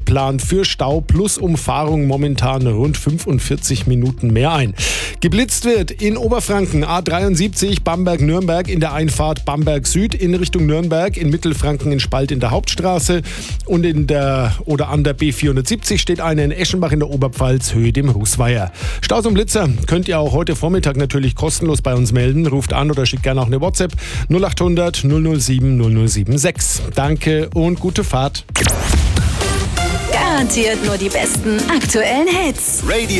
plant für Stau plus Umfahrung momentan rund 45 Minuten mehr ein. Geblitzt wird in Oberfranken A73 Bamberg-Nürnberg in der Einfahrt Bamberg Süd in Richtung Nürnberg, in Mittelfranken in Spalt in der Hauptstraße und an der B470 steht eine in Eschenbach in der Oberpfalz, Höhe dem Rußweiher. Staus und Blitzer könnt ihr auch heute Vormittag natürlich kostenlos bei uns melden. Ruft an oder schickt gerne auch eine WhatsApp 0800 007 076. Danke und gute Fahrt. Garantiert nur die besten aktuellen Hits.